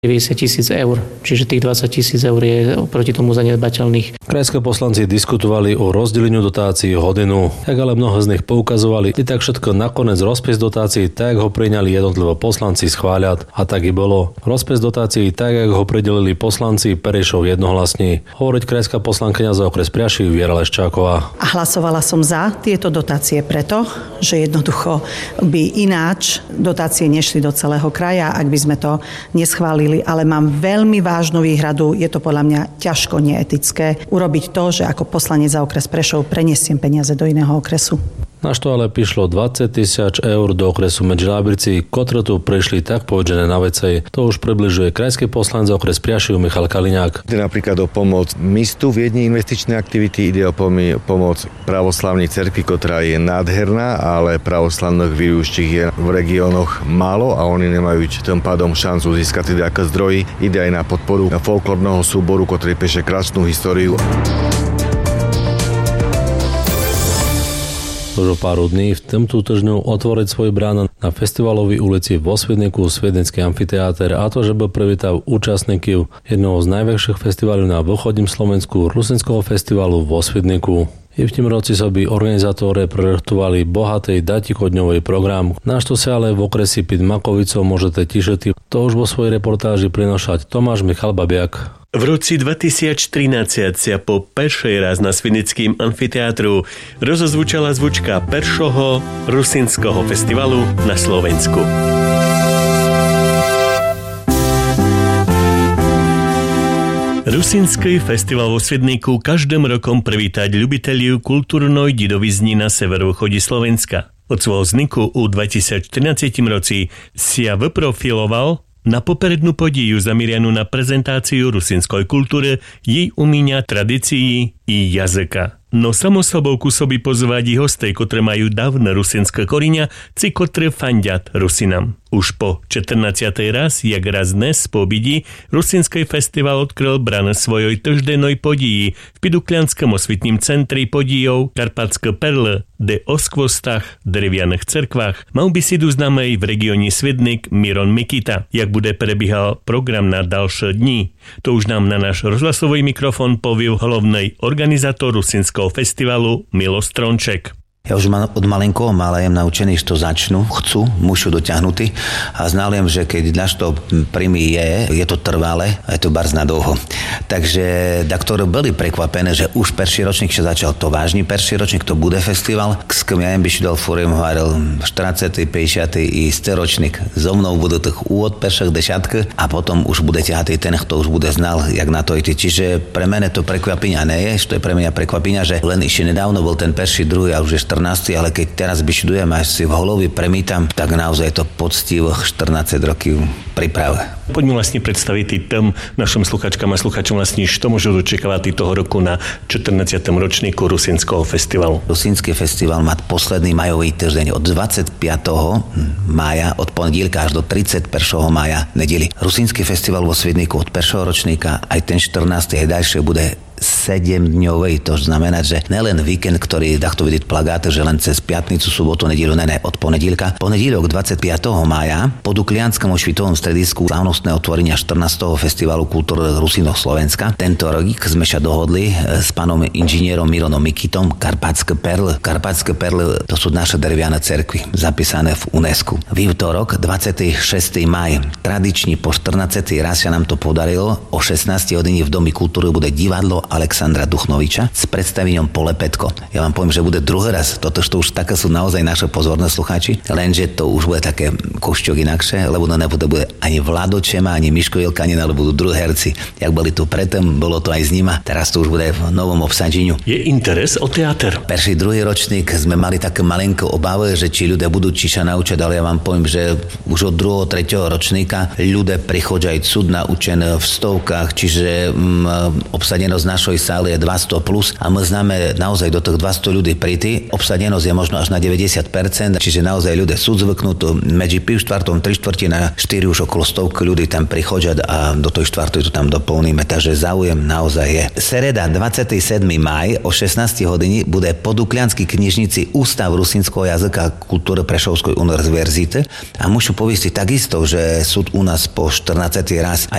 90 000 eur, čiže tých 20 000 eur je oproti tomu zanedbateľných. Krajské poslanci diskutovali o rozdeleniu dotácií hodinu, tak ale mnoho z nich poukazovali, že tak všetko nakoniec rozpis dotácií, tak ho priňali jednotlivo poslanci schváľať a tak i bolo. Rozpis dotácií, tak ako ho pridelili poslanci, Perišov jednohlasne. Hovoriť krajská poslankyňa za okres Priašov Viera Leščáková. A hlasovala som za tieto dotácie preto, že jednoducho by ináč dotácie nešli do celého kraja, ak by sme to neschválili. Ale mám veľmi vážnu výhradu, je to podľa mňa ťažko neetické urobiť to, že ako poslanec za okres Prešov prenesiem peniaze do iného okresu. Na čo ale prišlo 20 000 eur do okresu Medžilábrici, ktoré tu prišli tak povedžené na vecej. To už približuje krajský poslanec za okres Priašiv Michal Kaliňák. Ide napríklad o pomoc mistu v jednej investičnej aktivity, ide o pomoc pravoslavnej cerkvi, ktorá je nádherná, ale pravoslavných využitých je v regiónoch málo a oni nemajú tým pádom šancu získať nejaké zdroji. Ide aj na podporu folklórneho súboru, ktorý píše krásnu históriu. Už o pár dní v tomto týždňu otvoriť svoj brán na festivalovej ulici vo Sviedniku Sviednický amfiteáter, a to, že by privítal účastníkov jednoho z najväčších festivalov na východním Slovensku, Rusinského festivalu vo Sviedniku. I v tým roci sa by organizátori projektovali bohatý datikodňový program, na čo sa ale v okresi Pid Makovicov môžete tišeť. To už vo svojej reportáži prinašať Tomáš Michal Babiak. V roci 2013 sa po peršej raz na Sviednickým amfiteátru rozozvučala zvučka peršoho Rusinského festivalu na Slovensku. Rusinský festival vo Sviedniku každým rokom privítať ľubiteľiu kultúrnej didovizni na severovýchode Slovenska. Od svojho vzniku u 2014 roci sa vyprofiloval na poprednú podiju zamieranú na prezentáciu rusinskej kultúry, jej umenia, tradícií i jazyka. No samo sobou ku sobi pozvať i hostej, ktoré majú dávne rusinské korenia, ci ktoré fandiat Rusinam. Už po 14. raz, jak raz dnes po obidi, Rusinský festival odkryl bran svojoj týždennej podiji v Piduklianskom osvitním centri podijov Karpatské perle, de o skvostách, drevianych cerkvách, mal by si tu známej v regióne Sviednik Miron Mikita. Jak bude prebiehal program na ďalšie dni, to už nám na náš rozhlasový mikrofón povie hlavnej organizátor Rusinského festivalu Milo Stronček. Ja už od malinko malajem naučený, že to začnú, chcú, mušu dotiahnutí a znaliem, že keď náš to príjmy je to trvalé a je to barz na dlho. Takže daktori boli prekvapené, že už perší ročník sa začal to vážny perší ročník, to bude festival. S kým ja im byšidol fúrim hovoril 40., 50. i 100 ročník. So mnou budú tých úvod perších desiatky a potom už bude ťahatý ten, kto už bude znal, jak na to ide. Čiže pre mene to prekvapenia nie je, to je pre mňa prekvapenia, že len ešte nedávno bol ten perší druhý a už je 14, ale keď teraz byšudujem a si v holovi premietam, tak naozaj to poctivo 14 rokov príprave. Poďme vlastne predstaviť tým našim sluchačkám a sluchačom vlastne, čo môžu očakávať toho roku na 14. ročníku Rusinského festivalu. Rusinský festival má posledný majový týždeň od 25. mája, od pondelka až do 31. mája nedeli. Rusinský festival vo Sviedniku od 1. ročníka aj ten 14. aj ďalšie bude 7-dňovej, to znamená, že nelen víkend, ktorý dachto vidieť plagáty, že len cez piatnicu, sobotu, nedelu, ne, od ponedílka. Ponedílok 25. mája po Duklianskom švitovom stredisku slávnostné otvorenia 14. festivalu kultúry Rusinov Slovenska. Tento rok sme sa dohodli s pánom inžinierom Mironom Mikitom Karpatské perly. Karpatské perly to sú naše dreviane cerkvy, zapísané v UNESCO. V útorok 26. maj, tradične po 14. raz sa nám to podarilo, o 16. hodine v Domi kultúry bude divadlo Alexandra Duchnoviča s predstavením Polepetko. Ja vám poviem, že bude druhý raz. Toto už také sú naozaj naše pozorné slucháči, lenže to už bude také košťok inakšie, lebo to nebude ani Vlado Čema, ani Miško Ilkanin, ale budú druhé herci. Jak boli tu predtým, bolo to aj s nima. Teraz to už bude v novom obsadeniu. Je interes o teáter? Perší druhý ročník sme mali také malinké obavy, že či ľudia budú čiša naučiť, ale ja vám poviem, že už od 2. 3. ročníka ľudia prichádzajú cud naučené v stovkách, čiže obsadenosť našej sále je 200 plus a my známe naozaj do tých 200 ľudí príty. Obsadenosť je možno až na 90%, čiže naozaj ľudia sú zvyknutí. Medzi 5/4, 3/4 na 4 už okolo 100 ľudí tam prichodia a do tej 4 to tam doplníme, takže záujem naozaj je. Sereda 27. maj o 16 hodiny bude po Duklianskej knižnici Ústav rusínskeho jazyka a kultúry Prešovskej univerzity a môžu poviesť takisto, že sú u nás po 14. raz aj